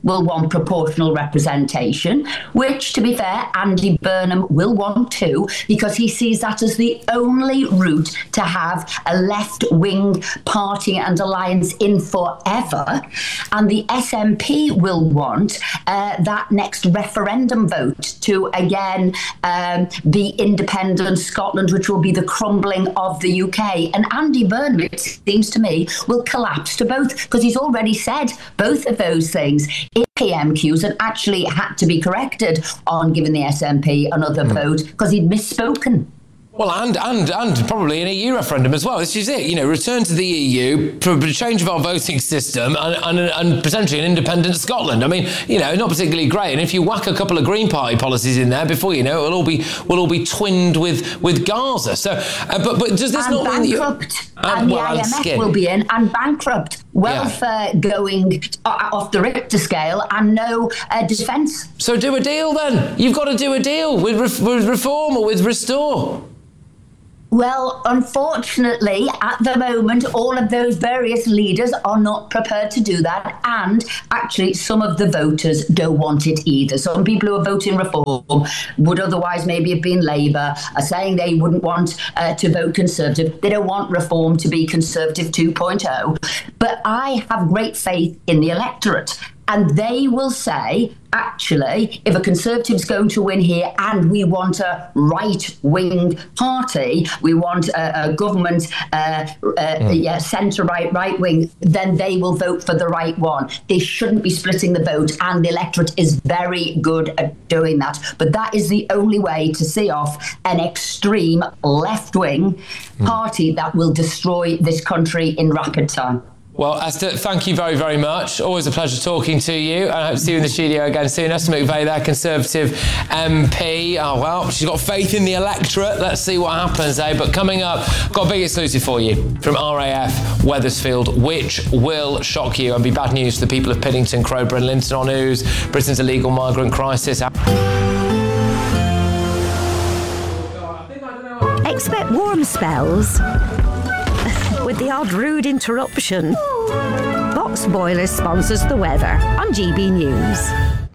will want proportional representation, which, to be fair, Andy Burnham will want too, because he sees that as the only route to have a left-wing party and alliance in forever. And the S N P will want uh, that next referendum vote to, again, um, be independent Scotland, which will be the crumbling of the U K. And Andy Burnham, it seems to me, will collapse to both, because he's already said both of those things in P M Qs and actually had to be corrected on giving the S N P another mm. vote because he'd misspoken. Well, and, and and probably an E U referendum as well. This is it. You know, return to the E U, a change of our voting system, and, and, and potentially an independent Scotland. I mean, you know, not particularly great. And if you whack a couple of Green Party policies in there, before you know, it'll all be will all be twinned with with Gaza. So, uh, but but does this and not bankrupt, mean that you and, and well, the I M F skin. will be in, and bankrupt, welfare yeah. going off the Richter scale, and no uh, defence. So do a deal then. You've got to do a deal with, re- with reform or with restore. Well, unfortunately, at the moment, all of those various leaders are not prepared to do that. And actually, some of the voters don't want it either. Some people who are voting reform would otherwise maybe have been Labour, are saying they wouldn't want uh, to vote Conservative. They don't want reform to be Conservative two point oh. But I have great faith in the electorate. And they will say, actually, if a Conservative's going to win here and we want a right-wing party, we want a, a government, uh, uh, mm. yeah, centre-right, right-wing, then they will vote for the right one. They shouldn't be splitting the vote, and the electorate is very good at doing that. But that is the only way to see off an extreme left-wing mm. party that will destroy this country in rapid time. Well, Esther, thank you very, very much. Always a pleasure talking to you. I hope to see you in the studio again soon. Esther McVey there, Conservative M P. Oh, well, she's got faith in the electorate. Let's see what happens, eh? But coming up, got a big exclusive for you from R A F Wethersfield, which will shock you and be bad news for the people of Piddington, Crowborough and Linton on Ouse. Britain's illegal migrant crisis. Expect warm spells with the odd rude interruption. Box Boilers sponsors the weather on G B News.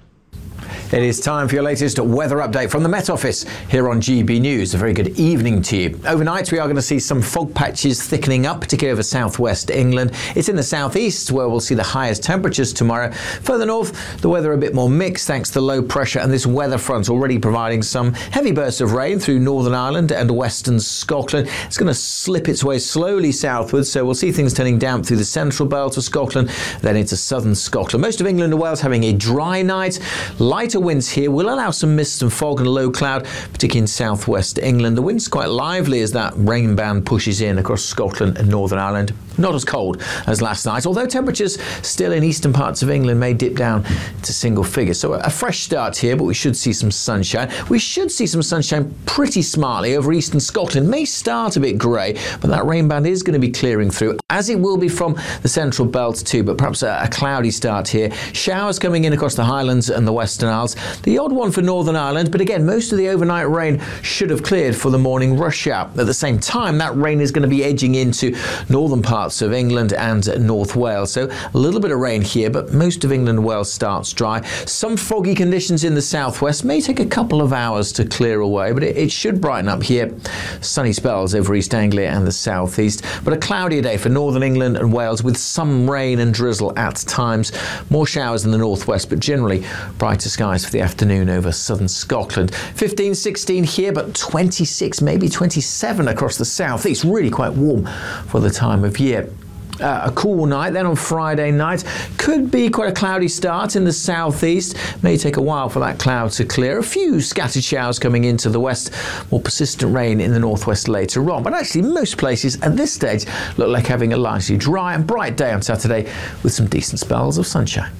It is time for your latest weather update from the Met Office here on G B News. A very good evening to you. Overnight, we are going to see some fog patches thickening up, particularly over southwest England. It's in the southeast where we'll see the highest temperatures tomorrow. Further north, the weather a bit more mixed thanks to low pressure and this weather front already providing some heavy bursts of rain through Northern Ireland and western Scotland. It's going to slip its way slowly southwards, so we'll see things turning damp through the central belt of Scotland, then into southern Scotland. Most of England and Wales having a dry night. Lighter winds here will allow some mist and fog and low cloud, particularly in southwest England. The wind's quite lively as that rain band pushes in across Scotland and Northern Ireland. Not as cold as last night, although temperatures still in eastern parts of England may dip down to single figures. So a fresh start here, but we should see some sunshine. We should see some sunshine pretty smartly over eastern Scotland. May start a bit grey, but that rain band is going to be clearing through, as it will be from the central belt too, but perhaps a, a cloudy start here. Showers coming in across the Highlands and the Western Isles. The odd one for Northern Ireland, but again, most of the overnight rain should have cleared for the morning rush hour. At the same time, that rain is going to be edging into northern parts of England and North Wales. So a little bit of rain here, but most of England and Wales starts dry. Some foggy conditions in the southwest may take a couple of hours to clear away, but it, it should brighten up here. Sunny spells over East Anglia and the southeast, but a cloudier day for northern England and Wales with some rain and drizzle at times. More showers in the northwest, but generally brighter skies for the afternoon over southern Scotland. fifteen, sixteen here, but twenty-six, maybe twenty-seven across the southeast. Really quite warm for the time of year. Uh, a cool night then on Friday night. Could be quite a cloudy start in the southeast. May take a while for that cloud to clear. A few scattered showers coming into the west. More persistent rain in the northwest later on. But actually most places at this stage look like having a largely dry and bright day on Saturday with some decent spells of sunshine.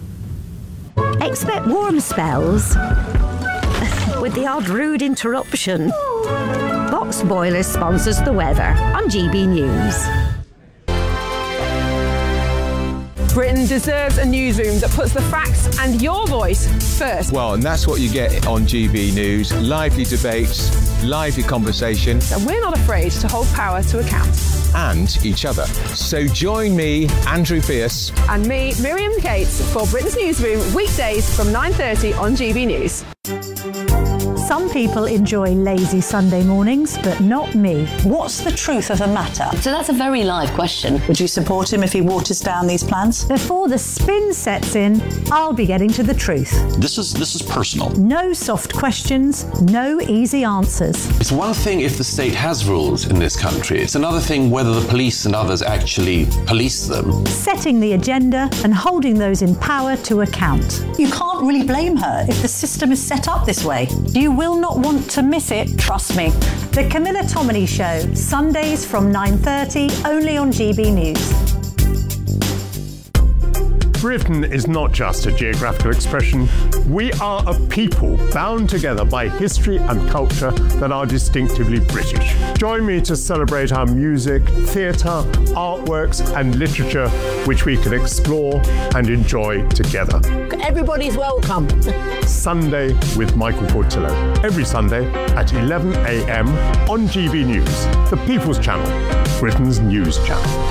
Expect warm spells with the odd rude interruption. Box Boilers sponsors the weather on G B News. Britain deserves a newsroom that puts the facts and your voice first. Well, and that's what you get on G B News. Lively debates, lively conversation. And we're not afraid to hold power to account. And each other. So join me, Andrew Pierce. And me, Miriam Cates, for Britain's Newsroom, weekdays from nine thirty on G B News. Some people enjoy lazy Sunday mornings, but not me. What's the truth of the matter? So that's a very live question. Would you support him if he waters down these plans? Before the spin sets in, I'll be getting to the truth. This is this is personal. No soft questions, no easy answers. It's one thing if the state has rules in this country. It's another thing whether the police and others actually police them. Setting the agenda and holding those in power to account. You can't really blame her if the system is set up this way. You will not want to miss it, trust me. The Camilla Tominey Show, Sundays from nine thirty, only on G B News. Britain is not just a geographical expression. We are a people bound together by history and culture that are distinctively British. Join me to celebrate our music, theatre, artworks and literature, which we can explore and enjoy together. Everybody's welcome. Sunday with Michael Portillo. Every Sunday at eleven a m on G B News, the People's Channel, Britain's news channel.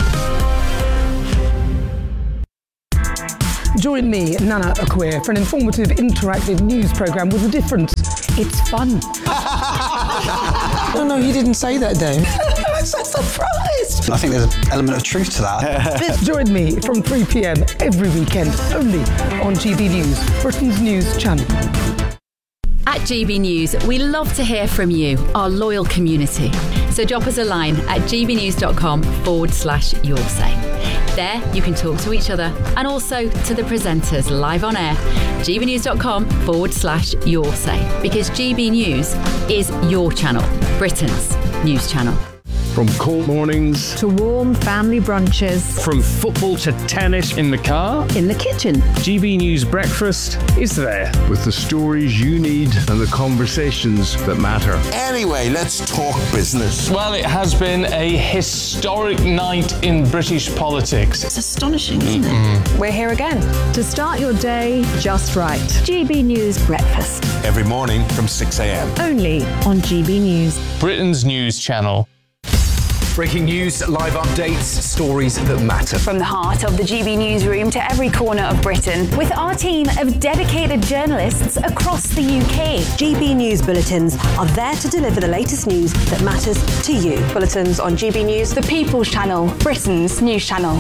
Join me, Nana Akua, for an informative, interactive news programme with a difference. It's fun. No, no, you didn't say that, Dave. I'm so surprised. I think there's an element of truth to that. Join me from three p m every weekend, only on G B News, Britain's news channel. At G B News, we love to hear from you, our loyal community. So drop us a line at gbnews.com forward slash your say. There, you can talk to each other and also to the presenters live on air. gbnews.com forward slash your say. Because G B News is your channel, Britain's news channel. From cold mornings to warm family brunches, from football to tennis in the car, in the kitchen, G B News Breakfast is there with the stories you need and the conversations that matter. Anyway, let's talk business. Well, it has been a historic night in British politics. It's astonishing, isn't mm-hmm. it? We're here again to start your day just right. G B News Breakfast. Every morning from six a m Only on G B News, Britain's news channel. Breaking news, live updates, stories that matter. From the heart of the G B Newsroom to every corner of Britain, with our team of dedicated journalists across the U K. G B News bulletins are there to deliver the latest news that matters to you. Bulletins on G B News, the People's Channel, Britain's news channel.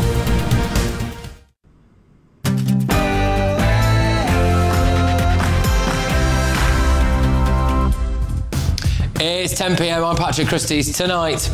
It's ten p m. I'm Patrick Christie's. Tonight.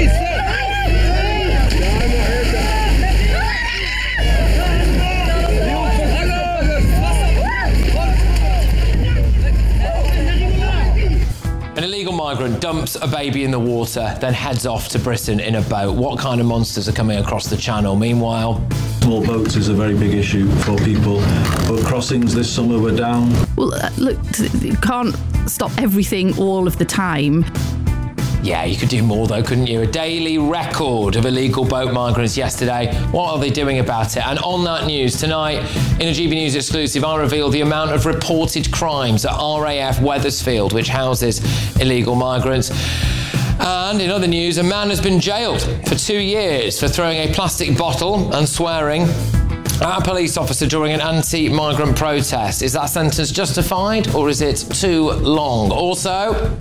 An illegal migrant dumps a baby in the water, then heads off to Britain in a boat. What kind of monsters are coming across the channel? Meanwhile, small boats is a very big issue for people. Boat crossings this summer were down. Well, uh, look, you can't stop everything all of the time. Yeah, you could do more though, couldn't you? A daily record of illegal boat migrants yesterday. What are they doing about it? And on that news, tonight, in a G B News exclusive, I reveal the amount of reported crimes at R A F Wethersfield, which houses illegal migrants. And in other news, a man has been jailed for two years for throwing a plastic bottle and swearing at a police officer during an anti-migrant protest. Is that sentence justified or is it too long? Also...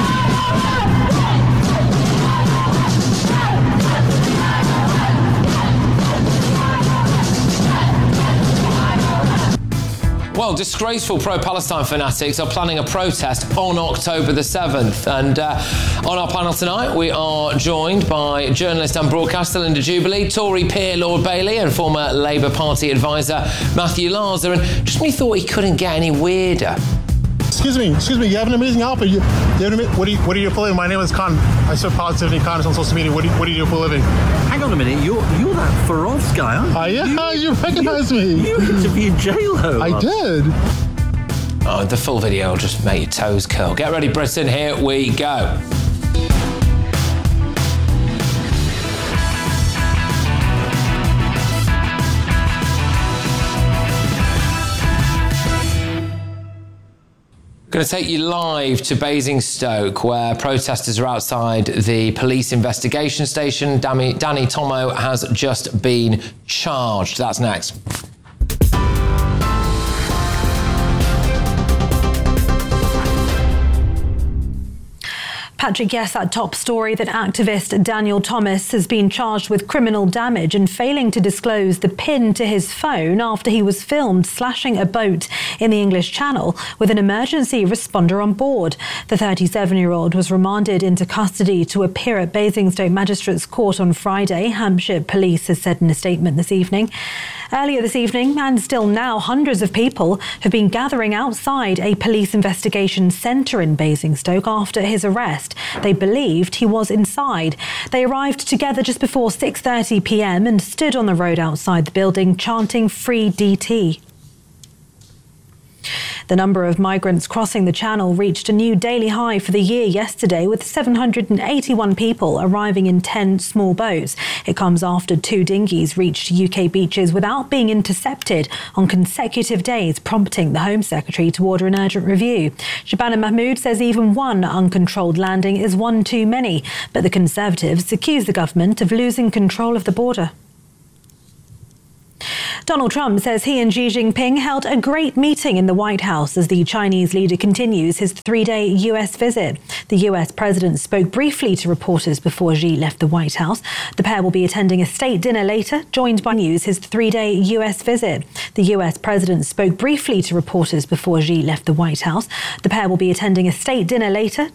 Well, disgraceful pro-Palestine fanatics are planning a protest on October the seventh. And uh, on our panel tonight, we are joined by journalist and broadcaster Linda Jubilee, Tory peer Lord Bailey, and former Labour Party advisor Matthew Larser. And just when you thought he couldn't get any weirder. Excuse me, excuse me, you have an amazing outfit. You, you have an, what, do you, what do you do for a living? My name is Khan. I serve positivity kindness on social media. What do, you, what do you do for a living? Hang on a minute, you're you're that Feroz guy, aren't you? Uh, yeah, you, you recognise me. You interviewed J-Lo. I did. Oh, the full video will just make your toes curl. Get ready, Britain, here we go. Going to take you live to Basingstoke, where protesters are outside the police investigation station. Danny, Danny Tomo has just been charged. That's next. Patrick, yes, that top story that activist Daniel Thomas has been charged with criminal damage and failing to disclose the PIN to his phone after he was filmed slashing a boat in the English Channel with an emergency responder on board. The thirty-seven-year-old was remanded into custody to appear at Basingstoke Magistrates Court on Friday, Hampshire Police has said in a statement this evening. Earlier this evening, and still now, hundreds of people have been gathering outside a police investigation centre in Basingstoke after his arrest. They believed he was inside. They arrived together just before six thirty p m and stood on the road outside the building chanting "Free D T." The number of migrants crossing the Channel reached a new daily high for the year yesterday, with seven hundred eighty-one people arriving in ten small boats. It comes after two dinghies reached U K beaches without being intercepted on consecutive days, prompting the Home Secretary to order an urgent review. Shabana Mahmood says even one uncontrolled landing is one too many, but the Conservatives accuse the government of losing control of the border. Donald Trump says he and Xi Jinping held a great meeting in the White House as the Chinese leader continues his three-day U S visit. The U S president spoke briefly to reporters before Xi left the White House. The pair will be attending a state dinner later, joined by news his three-day U S visit. The U S president spoke briefly to reporters before Xi left the White House. The pair will be attending a state dinner later,